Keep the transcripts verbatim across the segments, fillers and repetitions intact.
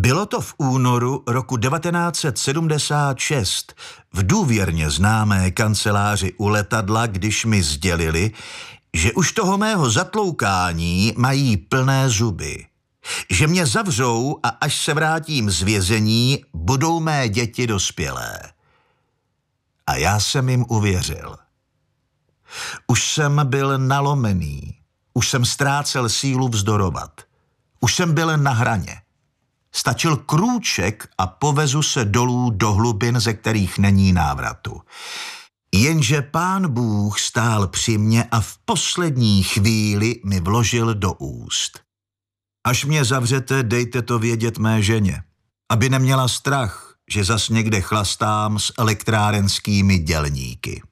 Bylo to v únoru roku devatenáct set sedmdesát šest v důvěrně známé kanceláři u letadla, když mi sdělili, že už toho mého zatloukání mají plné zuby. Že mě zavřou a až se vrátím z vězení, budou mé děti dospělé. A já jsem jim uvěřil. Už jsem byl nalomený, už jsem ztrácel sílu vzdorovat. Už jsem byl na hraně. Stačil krůček a povezu se dolů do hlubin, ze kterých není návratu. Jenže Pán Bůh stál při mně a v poslední chvíli mi vložil do úst. Až mě zavřete, dejte to vědět mé ženě, aby neměla strach, že zas někde chlastám s elektrárenskými dělníky.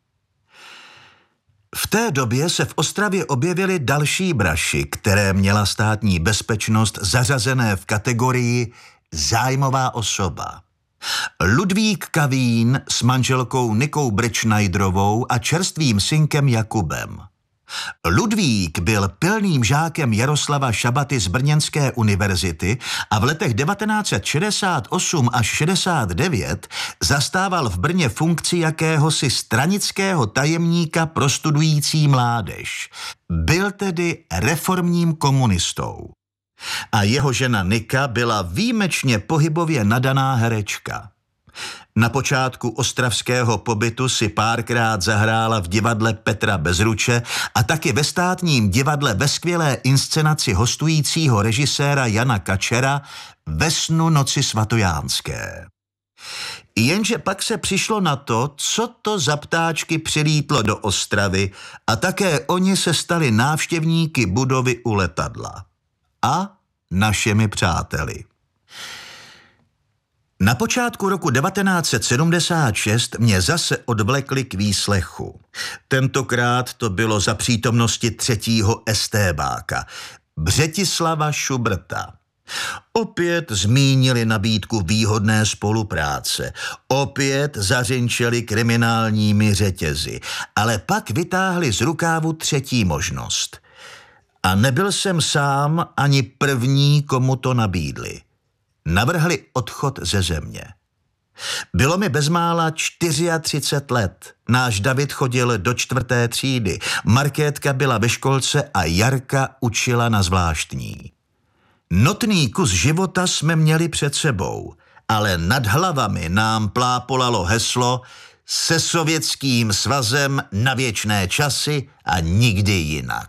V té době se v Ostravě objevily další braši, které měla státní bezpečnost zařazené v kategorii zájmová osoba. Ludvík Kavín s manželkou Nikou Brečnajdrovou a čerstvým synkem Jakubem. Ludvík byl pilným žákem Jaroslava Šabaty z Brněnské univerzity a v letech devatenáct set šedesát osm až šedesát devět zastával v Brně funkci jakéhosi stranického tajemníka pro studující mládež. Byl tedy reformním komunistou. A jeho žena Nika byla výjimečně pohybově nadaná herečka. Na počátku ostravského pobytu si párkrát zahrála v divadle Petra Bezruče a taky ve státním divadle ve skvělé inscenaci hostujícího režiséra Jana Kačera Ve snu noci svatojánské. Jenže pak se přišlo na to, co to za ptáčky přilítlo do Ostravy a také oni se stali návštěvníky budovy u letadla. A našimi přáteli. Na počátku roku devatenáct set sedmdesát šest mě zase odvlekli k výslechu. Tentokrát to bylo za přítomnosti třetího estébáka, Břetislava Šubrta. Opět zmínili nabídku výhodné spolupráce, opět zařinčeli kriminálními řetězy, ale pak vytáhli z rukávu třetí možnost. A nebyl jsem sám ani první, komu to nabídli. Navrhli odchod ze země. Bylo mi bezmála třicet čtyři let. Náš David chodil do čtvrté třídy, Markétka byla ve školce a Jarka učila na zvláštní. Notný kus života jsme měli před sebou, ale nad hlavami nám plápolalo heslo se Sovětským svazem na věčné časy a nikdy jinak.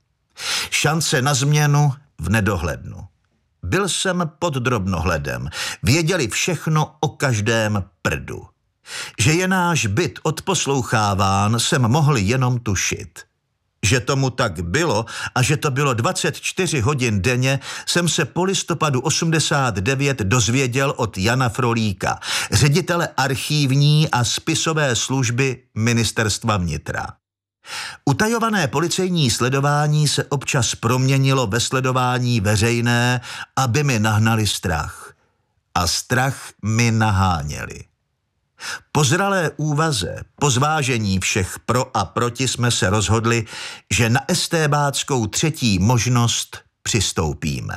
Šance na změnu v nedohlednu. Byl jsem pod drobnohledem, věděli všechno o každém prdu. Že je náš byt odposloucháván, jsem mohl jenom tušit. Že tomu tak bylo a že to bylo dvacet čtyři hodin denně, jsem se po listopadu osmdesát devět dozvěděl od Jana Frolíka, ředitele archívní a spisové služby Ministerstva vnitra. Utajované policejní sledování se občas proměnilo ve sledování veřejné, aby mi nahnali strach. A strach mi naháněli. Po zralé úvaze, po zvážení všech pro a proti jsme se rozhodli, že na estébáckou třetí možnost přistoupíme.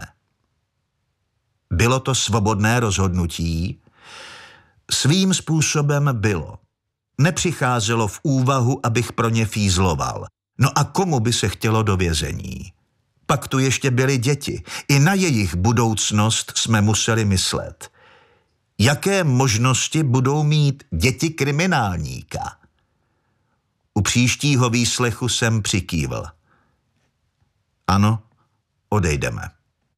Bylo to svobodné rozhodnutí? Svým způsobem bylo. Nepřicházelo v úvahu, abych pro ně fízloval. No a komu by se chtělo do vězení? Pak tu ještě byly děti. I na jejich budoucnost jsme museli myslet. Jaké možnosti budou mít děti kriminálníka? U příštího výslechu jsem přikývl. Ano, odejdeme.